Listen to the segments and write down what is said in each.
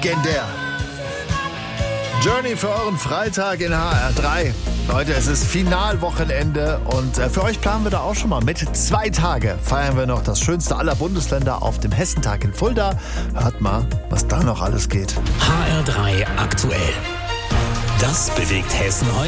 legendär. Journey für euren Freitag in HR3. Leute, es ist Finalwochenende und für euch planen wir da auch schon mal mit. 2 Tage feiern wir noch das schönste aller Bundesländer auf dem Hessentag in Fulda. Hört mal, was da noch alles geht. HR3 aktuell. Das bewegt Hessen heute.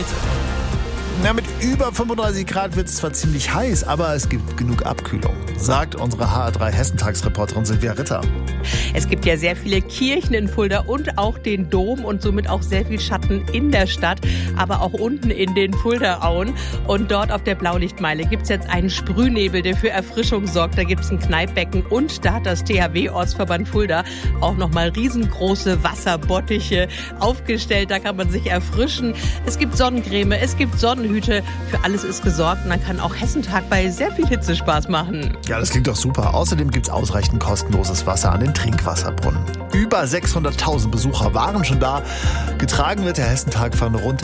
Ja, mit über 35 Grad wird es zwar ziemlich heiß, aber es gibt genug Abkühlung, sagt unsere HR3 Hessentagsreporterin Silvia Ritter. Es gibt ja sehr viele Kirchen in Fulda und auch den Dom und somit auch sehr viel Schatten in der Stadt, aber auch unten in den Fuldaauen. Und dort auf der Blaulichtmeile gibt es jetzt einen Sprühnebel, der für Erfrischung sorgt. Da gibt es ein Kneippbecken und da hat das THW-Ortsverband Fulda auch nochmal riesengroße Wasserbottiche aufgestellt. Da kann man sich erfrischen. Es gibt Sonnencreme, es gibt Sonnenhüte. Für alles ist gesorgt und dann kann auch Hessentag bei sehr viel Hitze Spaß machen. Ja, das klingt doch super. Außerdem gibt es ausreichend kostenloses Wasser an den Trinkwasserbrunnen. Über 600.000 Besucher waren schon da. Getragen wird der Hessentag von rund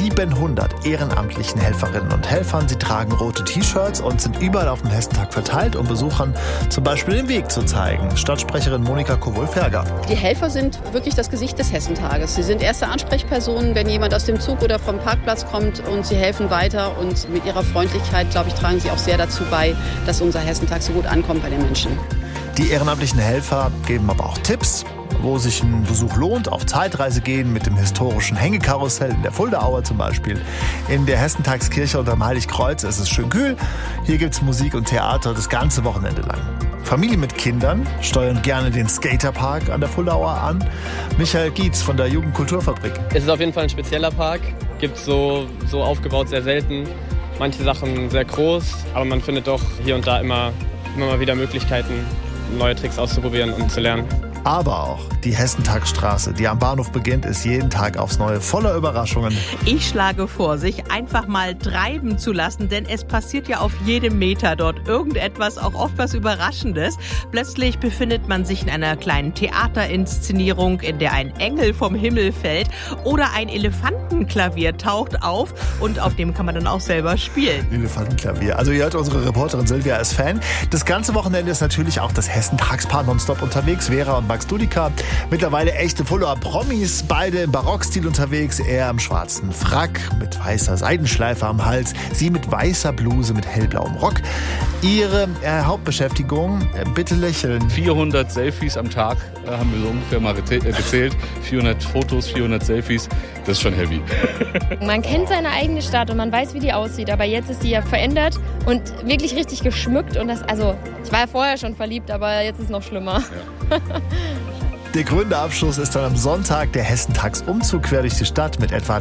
700 ehrenamtlichen Helferinnen und Helfern. Sie tragen rote T-Shirts und sind überall auf dem Hessentag verteilt, um Besuchern zum Beispiel den Weg zu zeigen. Stadtsprecherin Monika Kowohl-Ferger. Die Helfer sind wirklich das Gesicht des Hessentages. Sie sind erste Ansprechpersonen, wenn jemand aus dem Zug oder vom Parkplatz kommt, und sie helfen weiter. Und mit ihrer Freundlichkeit, glaube ich, tragen sie auch sehr dazu bei, dass unser Hessentag so gut ankommt bei den Menschen. Die ehrenamtlichen Helfer geben aber auch Tipps, wo sich ein Besuch lohnt, auf Zeitreise gehen mit dem historischen Hängekarussell in der Fuldaaue zum Beispiel. In der Hessentagskirche unterm Heiligkreuz ist es schön kühl. Hier gibt es Musik und Theater das ganze Wochenende lang. Familien mit Kindern steuern gerne den Skaterpark an der Fuldaaue an. Michael Gietz von der Jugendkulturfabrik. Es ist auf jeden Fall ein spezieller Park. Gibt so aufgebaut sehr selten. Manche Sachen sehr groß, aber man findet doch hier und da immer mal wieder Möglichkeiten, neue Tricks auszuprobieren und zu lernen. Aber auch die Hessentagsstraße, die am Bahnhof beginnt, ist jeden Tag aufs Neue voller Überraschungen. Ich schlage vor, sich einfach mal treiben zu lassen, denn es passiert ja auf jedem Meter dort irgendetwas, auch oft was Überraschendes. Plötzlich befindet man sich in einer kleinen Theaterinszenierung, in der ein Engel vom Himmel fällt oder ein Elefantenklavier taucht auf und auf dem kann man dann auch selber spielen. Elefantenklavier. Also ihr hört, unsere Reporterin Silvia ist Fan. Das ganze Wochenende ist natürlich auch das Hessentagspaar nonstop unterwegs. Vera und Max Dudika, mittlerweile echte Fuldaer Promis, beide im Barockstil unterwegs, er im schwarzen Frack mit weißer Seidenschleife am Hals, sie mit weißer Bluse mit hellblauem Rock. Ihre Hauptbeschäftigung, bitte lächeln. 400 Selfies am Tag haben wir so ungefähr mal gezählt. 400 Fotos, 400 Selfies, das ist schon heavy. Man kennt seine eigene Stadt und man weiß, wie die aussieht, aber jetzt ist die ja verändert und wirklich richtig geschmückt und ich war ja vorher schon verliebt, aber jetzt ist es noch schlimmer. Ja. Der Gründerabschluss ist dann am Sonntag der Hessentagsumzug quer durch die Stadt mit etwa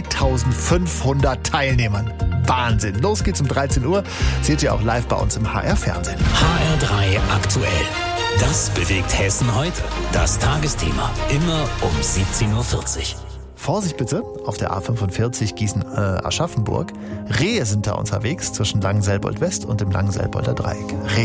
3.500 Teilnehmern. Wahnsinn. Los geht's um 13 Uhr. Seht ihr auch live bei uns im HR-Fernsehen. HR3 aktuell. Das bewegt Hessen heute. Das Tagesthema. Immer um 17.40 Uhr. Vorsicht bitte, auf der A45 Gießen-Aschaffenburg. Rehe sind da unterwegs zwischen Langenselbold West und dem Langenselbolder Dreieck. Rehe.